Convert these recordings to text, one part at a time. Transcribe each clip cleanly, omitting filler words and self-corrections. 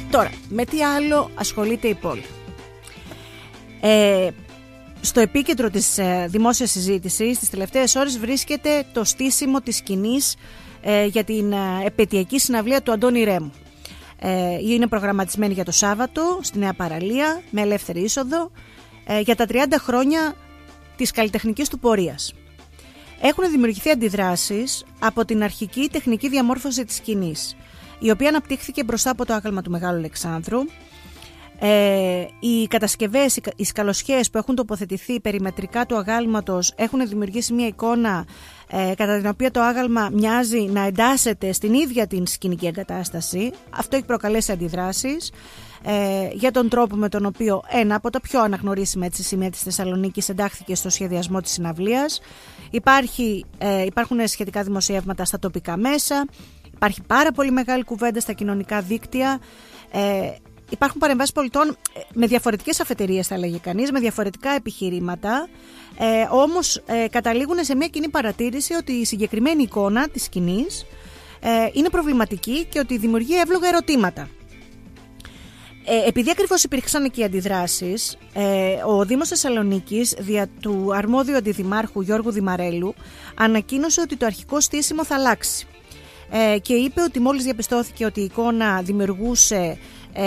Τώρα, με τι άλλο ασχολείται η πόλη? Στο επίκεντρο της δημόσιας συζήτησης τις τελευταίες ώρες βρίσκεται το στήσιμο της σκηνής για την επαιτειακή συναυλία του Αντώνη Ρέμου. Είναι προγραμματισμένη για το Σάββατο στη Νέα Παραλία με ελεύθερη είσοδο για τα 30 χρόνια της καλλιτεχνικής του πορείας. Έχουν δημιουργηθεί αντιδράσεις από την αρχική τεχνική διαμόρφωση της σκηνής, η οποία αναπτύχθηκε μπροστά από το άγαλμα του Μεγάλου Αλεξάνδρου. Οι κατασκευές, οι σκαλοσιές που έχουν τοποθετηθεί περιμετρικά του αγάλματος έχουν δημιουργήσει μια εικόνα κατά την οποία το άγαλμα μοιάζει να εντάσσεται στην ίδια την σκηνική εγκατάσταση. Αυτό έχει προκαλέσει αντιδράσεις για τον τρόπο με τον οποίο ένα από τα πιο αναγνωρίσιμα σημεία της Θεσσαλονίκης εντάχθηκε στο σχεδιασμό της συναυλίας. Υπάρχουν σχετικά δημοσιεύματα στα τοπικά μέσα, υπάρχει πάρα πολύ μεγάλη κουβέντα στα κοινωνικά δίκτυα. Υπάρχουν παρεμβάσεις πολιτών με διαφορετικές αφετηρίες, θα λέγει κανείς, με διαφορετικά επιχειρήματα, όμως καταλήγουν σε μια κοινή παρατήρηση ότι η συγκεκριμένη εικόνα της σκηνής είναι προβληματική και ότι δημιουργεί εύλογα ερωτήματα. Επειδή ακριβώς υπήρξαν εκεί αντιδράσεις, ο Δήμος Θεσσαλονίκης, δια του αρμόδιου αντιδημάρχου Γιώργου Δημαρέλου, ανακοίνωσε ότι το αρχικό στήσιμο θα αλλάξει και είπε ότι μόλις διαπιστώθηκε ότι η εικόνα δημιουργούσε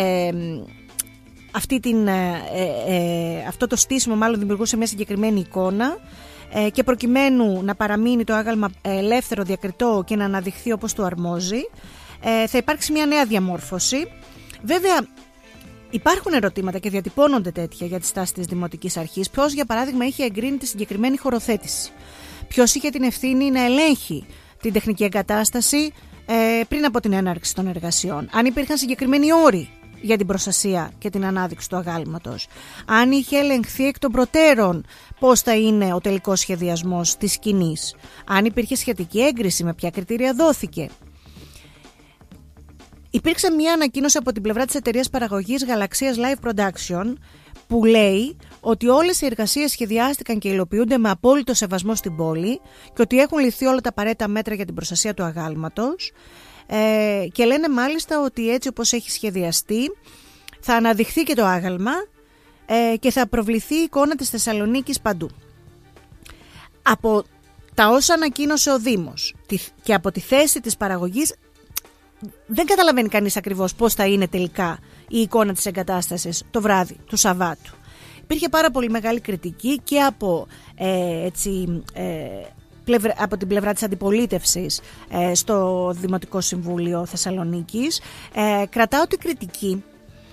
αυτό το στήσιμο μάλλον δημιουργούσε μια συγκεκριμένη εικόνα και προκειμένου να παραμείνει το άγαλμα ελεύθερο, διακριτό και να αναδειχθεί όπως του αρμόζει, θα υπάρξει μια νέα διαμόρφωση. Βέβαια υπάρχουν ερωτήματα και διατυπώνονται τέτοια για τη στάση της Δημοτικής Αρχής. Ποιος για παράδειγμα είχε εγκρίνει τη συγκεκριμένη χωροθέτηση? Ποιος είχε την ευθύνη να ελέγχει την τεχνική εγκατάσταση πριν από την έναρξη των εργασιών? Αν υπήρχαν συγκεκριμένοι όροι για την προστασία και την ανάδειξη του αγάλματος, αν είχε ελεγχθεί εκ των προτέρων πώς θα είναι ο τελικός σχεδιασμός της σκηνής, αν υπήρχε σχετική έγκριση, με ποια κριτήρια δόθηκε. Υπήρξε μια ανακοίνωση από την πλευρά της εταιρείας παραγωγής Γαλαξίας Live Production που λέει ότι όλες οι εργασίες σχεδιάστηκαν και υλοποιούνται με απόλυτο σεβασμό στην πόλη και ότι έχουν ληφθεί όλα τα απαραίτητα μέτρα για την προστασία του αγάλματος, και λένε μάλιστα ότι έτσι όπως έχει σχεδιαστεί θα αναδειχθεί και το άγαλμα και θα προβληθεί η εικόνα της Θεσσαλονίκης παντού. Από τα όσα ανακοίνωσε ο Δήμος και από τη θέση της παραγωγής δεν καταλαβαίνει κανείς ακριβώς πώς θα είναι τελικά η εικόνα της εγκατάστασης το βράδυ του Σαββάτου. Υπήρχε πάρα πολύ μεγάλη κριτική και από την πλευρά της αντιπολίτευσης στο Δημοτικό Συμβούλιο Θεσσαλονίκης. Κρατάω την κριτική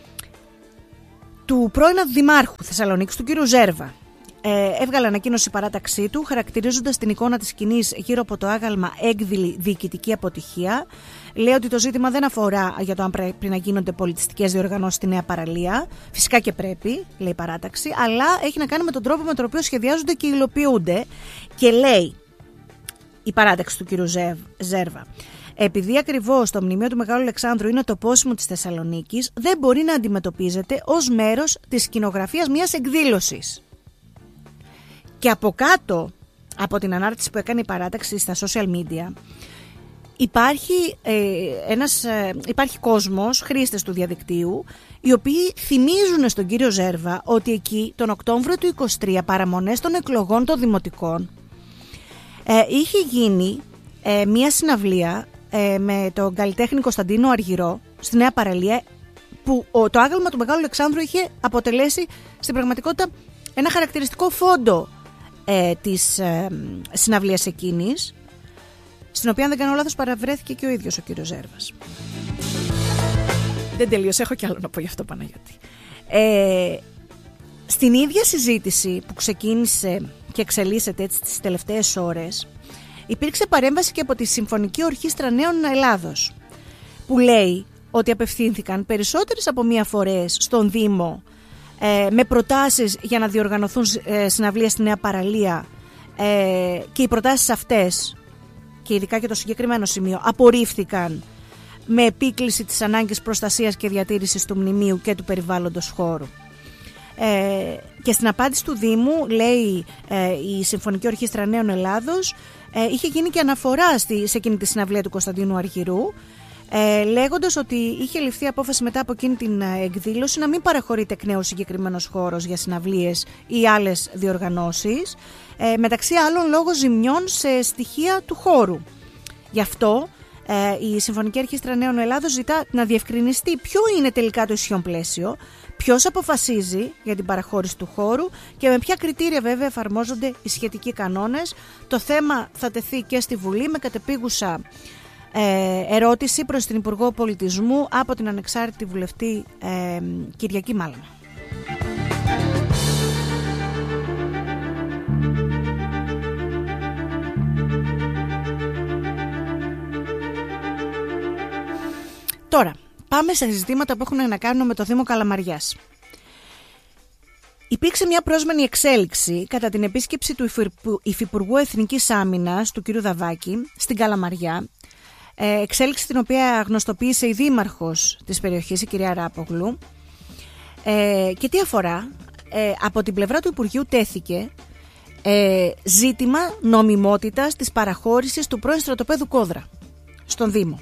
του πρώην Δημάρχου Θεσσαλονίκης, του κ. Ζέρβα. Έβγαλε ανακοίνωση παράταξή του, χαρακτηρίζοντας την εικόνα της σκηνής γύρω από το άγαλμα έκδηλη διοικητική αποτυχία. Λέει ότι το ζήτημα δεν αφορά για το αν πρέπει να γίνονται πολιτιστικές διοργανώσεις στη Νέα Παραλία. Φυσικά και πρέπει, λέει η παράταξη, αλλά έχει να κάνει με τον τρόπο με τον οποίο σχεδιάζονται και υλοποιούνται. Και λέει η παράταξη του κ. Ζέρβα, επειδή ακριβώς το μνημείο του Μεγάλου Αλεξάνδρου είναι το πόσιμο της Θεσσαλονίκης, δεν μπορεί να αντιμετωπίζεται ως μέρος της σκηνογραφίας μιας εκδήλωσης. Και από κάτω από την ανάρτηση που έκανε η παράταξη στα social media υπάρχει κόσμος, χρήστες του διαδικτύου, οι οποίοι θυμίζουν στον κύριο Ζέρβα ότι εκεί τον Οκτώβριο του 2023, παραμονές των εκλογών των δημοτικών, είχε γίνει μια συναυλία με τον καλλιτέχνη Κωνσταντίνο Αργυρό στη Νέα Παραλία, που το άγαλμα του Μεγάλου Αλεξάνδρου είχε αποτελέσει στην πραγματικότητα ένα χαρακτηριστικό φόντο της συναυλίας εκείνης, στην οποία αν δεν κάνω λάθος παραβρέθηκε και ο ίδιος ο κύριος Ζέρβας. Δεν τελείωσε, έχω κι άλλο να πω γι' αυτό, Παναγιώτη. Στην ίδια συζήτηση που ξεκίνησε και εξελίσσεται έτσι τις τελευταίες ώρες, υπήρξε παρέμβαση και από τη Συμφωνική Ορχήστρα Νέων Ελλάδος, που λέει ότι απευθύνθηκαν περισσότερες από μία φορές στον Δήμο με προτάσεις για να διοργανωθούν συναυλίες στη Νέα Παραλία, και οι προτάσεις αυτές, και ειδικά και το συγκεκριμένο σημείο, απορρίφθηκαν με επίκληση της ανάγκης προστασίας και διατήρησης του μνημείου και του περιβάλλοντος χώρου. Και στην απάντηση του Δήμου, λέει η Συμφωνική Ορχήστρα Νέων Ελλάδος, είχε γίνει και αναφορά σε εκείνη τη συναυλία του Κωνσταντίνου Αργυρού, λέγοντας ότι είχε ληφθεί απόφαση μετά από εκείνη την εκδήλωση να μην παραχωρείται εκ νέου συγκεκριμένος χώρος για συναυλίες ή άλλες διοργανώσεις, μεταξύ άλλων λόγω ζημιών σε στοιχεία του χώρου. Γι' αυτό η Συμφωνική Αρχίστρα Νέων Ελλάδος ζητά να διευκρινιστεί ποιο είναι τελικά το ισχύον πλαίσιο, ποιος αποφασίζει για την παραχώρηση του χώρου και με ποια κριτήρια βέβαια εφαρμόζονται οι σχετικοί κανόνες. Το θέμα θα τεθεί και στη Βουλή με κατεπίγουσα ερώτηση προς την Υπουργό Πολιτισμού από την ανεξάρτητη βουλευτή Κυριακή Μάλαμα. Τώρα, πάμε σε ζητήματα που έχουν να κάνουν με το Δήμο Καλαμαριάς. Υπήρξε μια πρόσμενη εξέλιξη κατά την επίσκεψη του Υφυπουργού Εθνικής Άμυνας, του κ. Δαβάκη, στην Καλαμαριά. Εξέλιξη την οποία γνωστοποίησε η δήμαρχος της περιοχής, η κυρία Ράπογλου. Και τι αφορά, από την πλευρά του Υπουργείου τέθηκε ζήτημα νομιμότητας της παραχώρησης του πρώην στρατοπέδου Κόδρα στον Δήμο.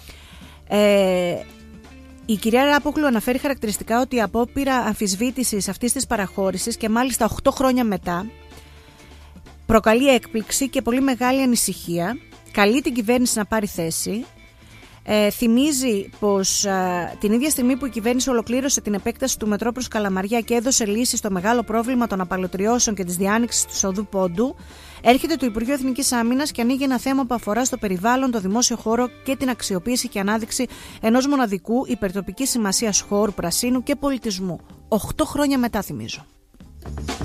Η κυρία Ράπογλου αναφέρει χαρακτηριστικά ότι η απόπειρα αμφισβήτησης αυτής της παραχώρησης και μάλιστα 8 χρόνια μετά προκαλεί έκπληξη και πολύ μεγάλη ανησυχία. Καλεί την κυβέρνηση να πάρει θέση. Θυμίζει πως την ίδια στιγμή που η κυβέρνηση ολοκλήρωσε την επέκταση του μετρό προς Καλαμαριά και έδωσε λύση στο μεγάλο πρόβλημα των απαλωτριώσεων και της διάνοιξης του Οδού Πόντου, έρχεται το Υπουργείο Εθνικής Άμυνας και ανοίγει ένα θέμα που αφορά στο περιβάλλον, το δημόσιο χώρο και την αξιοποίηση και ανάδειξη ενός μοναδικού υπερτοπικής σημασίας χώρου πρασίνου και πολιτισμού. 8 χρόνια μετά, θυμίζω.